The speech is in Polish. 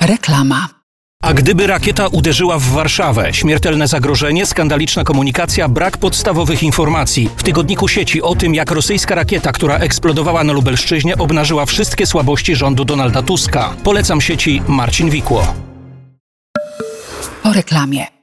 Reklama. A gdyby rakieta uderzyła w Warszawę? Śmiertelne zagrożenie, skandaliczna komunikacja, brak podstawowych informacji. W tygodniku sieci o tym, jak rosyjska rakieta, która eksplodowała na Lubelszczyźnie, obnażyła wszystkie słabości rządu Donalda Tuska. Polecam sieci Marcin Wikło. Po reklamie.